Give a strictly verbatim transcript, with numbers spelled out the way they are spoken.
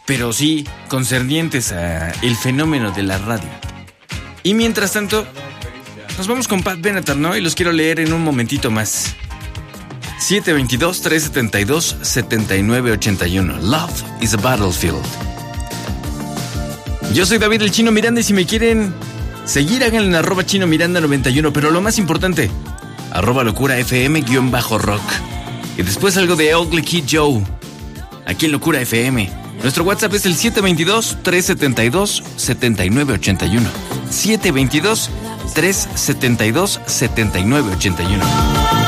pero sí concernientes a el fenómeno de la radio. Y mientras tanto, nos vamos con Pat Benatar, ¿no? Y los quiero leer en un momentito más. siete dos dos, tres siete dos, siete nueve ocho uno. Love is a battlefield. Yo soy David el Chino Miranda y si me quieren seguir, háganlo en arroba Chino Miranda noventa y uno. Pero lo más importante, arroba Locura F M guión bajo rock. Y después algo de Ugly Kid Joe, aquí en Locura F M. Nuestro WhatsApp es el siete dos dos, tres siete dos, siete nueve ocho uno. siete dos dos, tres siete dos, siete nueve ocho uno.